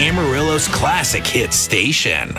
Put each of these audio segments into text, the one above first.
Amarillo's classic hit station,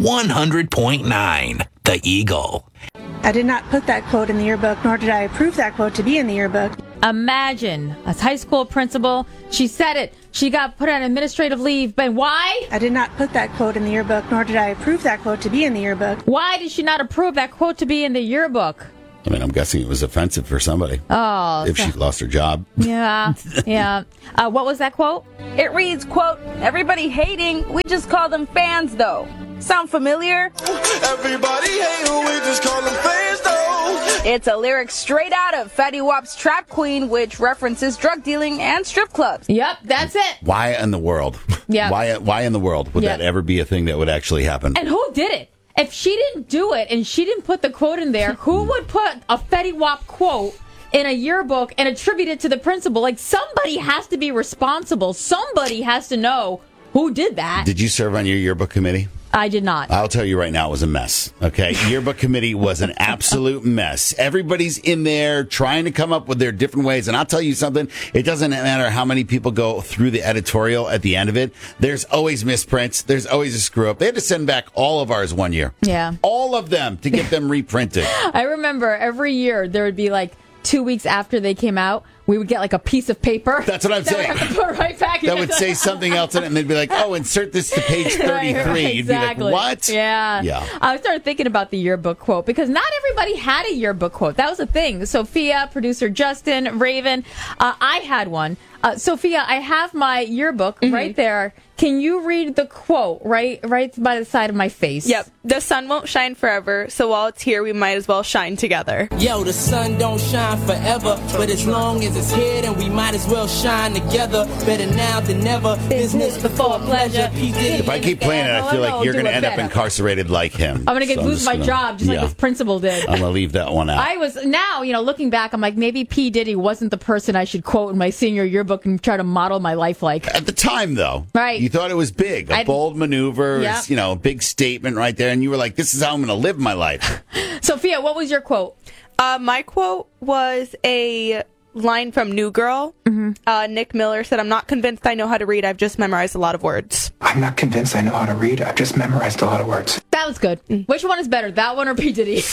100.9 The Eagle. I did not put that quote in the yearbook, nor did I approve that quote to be in the yearbook. Imagine, as high school principal, she said it. She got put on administrative leave, but why? I did not put that quote in the yearbook, nor did I approve that quote to be in the yearbook. Why did she not approve that quote to be in the yearbook? I mean, I'm guessing it was offensive for somebody. Oh. If she lost her job. Yeah, yeah. What was that quote? It reads, quote, "Everybody hating, we just call them fans, though." Sound familiar? Everybody hating, we just call them fans, though. It's a lyric straight out of Fetty Wap's Trap Queen, which references drug dealing and strip clubs. Yep, that's it. Why in the world? Yeah. Why in the world would that ever be a thing that would actually happen? And who did it? If she didn't do it and she didn't put the quote in there, who would put a Fetty Wap quote in a yearbook and attribute it to the principal? Like, somebody has to be responsible. Somebody has to know who did that. Did you serve on your yearbook committee? I did not. I'll tell you right now, it was a mess. Okay, yearbook committee was an absolute mess. Everybody's in there trying to come up with their different ways, and I'll tell you something. It doesn't matter how many people go through the editorial at the end of it. There's always misprints. There's always a screw up. They had to send back all of ours one year. Yeah, all of them to get them reprinted. I remember every year there would be like 2 weeks after they came out, we would get like a piece of paper. That's what I'm saying. Put right back that would say something else in it, and they'd be like, "Oh, insert this to page 33." Right, You'd be like, "What?" Yeah. I started thinking about the yearbook quote because not everybody had a yearbook quote. That was the thing. Sophia, producer Justin, Raven, I had one. Sophia, I have my yearbook right there. Can you read the quote right by the side of my face? Yep. The sun won't shine forever, so while it's here, we might as well shine together. Yo, the sun don't shine forever, but as long as it's here, then we might as well shine together. Better now than never. Business before pleasure. If I keep playing it, I feel like you're going to end up incarcerated like him. I'm going to lose my job just like this principal did. I'm going to leave that one out. I was now, looking back, I'm like, maybe P. Diddy wasn't the person I should quote in my senior yearbook and try to model my life like. At the time, though, right? You thought it was big, a bold maneuver, a big statement right there, and you were like, "This is how I'm going to live my life." Sophia, what was your quote? My quote was a line from New Girl. Nick Miller said, "I'm not convinced I know how to read. I've just memorized a lot of words." I'm not convinced I know how to read. I've just memorized a lot of words. That was good. Which one is better, that one or P. Diddy?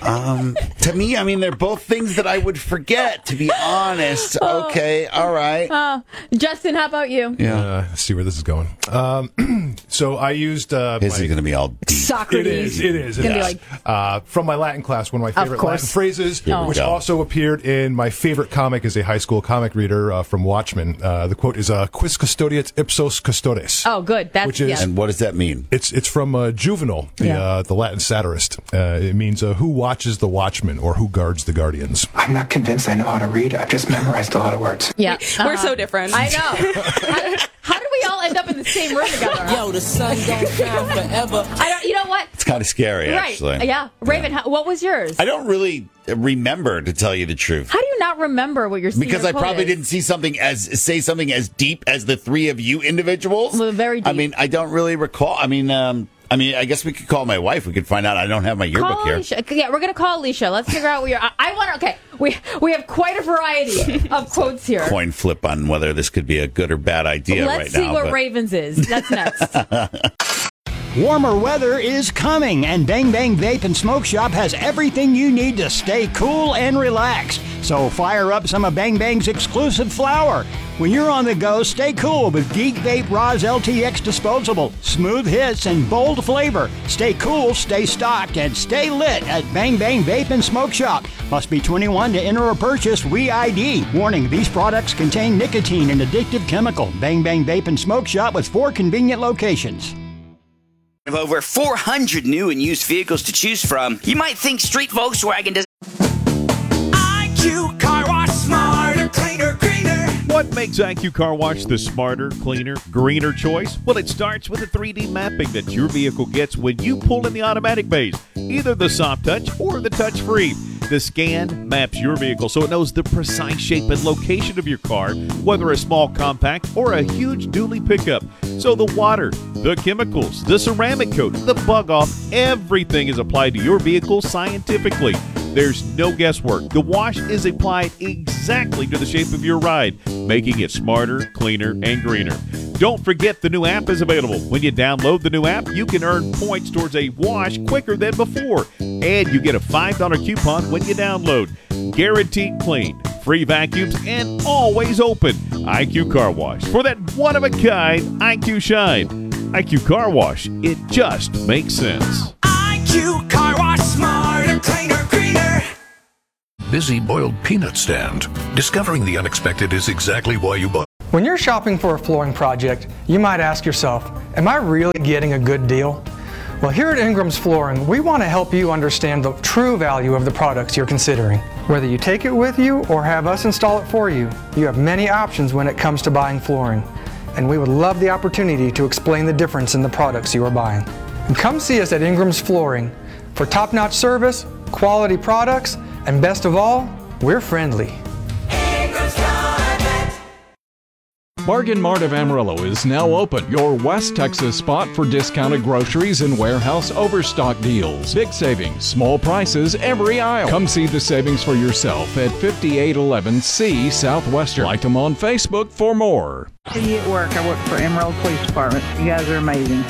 To me, I mean, they're both things that I would forget, to be honest. Okay, all right. Justin, how about you? Yeah. Let's see where this is going. So I used... This is going to be all deep. Socrates. It is. It's gonna be like, from my Latin class, one of my favorite Latin phrases, which go. also appeared in my favorite comic as a high school comic reader from Watchmen. The quote is, "Quis custodiet ipsos custodes." Oh, good. That's And what does that mean? It's from Juvenal, the Latin satirist. It means who watches the watchman or who guards the guardians. I'm not convinced I know how to read. I've just memorized a lot of words. Yeah. We're so different. I know. How did we all end up in the same room together? Yo, the sun don't shine forever. You know what? It's kind of scary, actually. Yeah. Raven, what was yours? I don't really remember, to tell you the truth. How do you not remember what your senior Because I quote probably is? didn't say something as deep as the three of you individuals. Well, very deep. I mean, I don't really recall. I mean, I guess we could call my wife. We could find out I don't have my yearbook here. Alicia. Yeah, we're going to call Alicia. Let's figure out where you're... I want to... Okay, we have quite a variety of quotes here. Coin flip on whether this could be a good or bad idea right now. Let's see what Ravens is. That's next. Warmer weather is coming, and Bang Bang Vape and Smoke Shop has everything you need to stay cool and relax. So fire up some of Bang Bang's exclusive flower. When you're on the go, stay cool with Geek Vape Roz LTX Disposable. Smooth hits and bold flavor. Stay cool, stay stocked, and stay lit at Bang Bang Vape and Smoke Shop. Must be 21 to enter or purchase re-ID. Warning, these products contain nicotine and addictive chemical. Bang Bang Vape and Smoke Shop with 4 convenient locations. Of over 400 new and used vehicles to choose from, you might think Street Volkswagen does. IQ Car Wash, smarter, cleaner, greener. What makes IQ Car Wash the smarter, cleaner, greener choice? Well, it starts with the 3D mapping that your vehicle gets when you pull in the automatic bays, either the soft touch or the touch-free. The scan maps your vehicle so it knows the precise shape and location of your car, whether a small compact or a huge dually pickup. So the water, the chemicals, the ceramic coat, the bug off, everything is applied to your vehicle scientifically. There's no guesswork. The wash is applied exactly to the shape of your ride, making it smarter, cleaner, and greener. Don't forget the new app is available. When you download the new app, you can earn points towards a wash quicker than before. And you get a $5 coupon when you download. Guaranteed clean, free vacuums, and always open. IQ Car Wash. For that one-of-a-kind IQ shine. IQ Car Wash. It just makes sense. IQ Car Wash, smarter, cleaner, greener. Busy boiled peanut stand. Discovering the unexpected is exactly why you bought. When you're shopping for a flooring project, you might ask yourself, am I really getting a good deal? Well, here at Ingram's Flooring, we want to help you understand the true value of the products you're considering. Whether you take it with you or have us install it for you, you have many options when it comes to buying flooring. And we would love the opportunity to explain the difference in the products you are buying. And come see us at Ingram's Flooring for top-notch service, quality products, and best of all, we're friendly. Bargain Mart of Amarillo is now open, your West Texas spot for discounted groceries and warehouse overstock deals. Big savings, small prices every aisle. Come see the savings for yourself at 5811C Southwestern. Like them on Facebook for more. See you at work. I work for Emerald Police Department. You guys are amazing.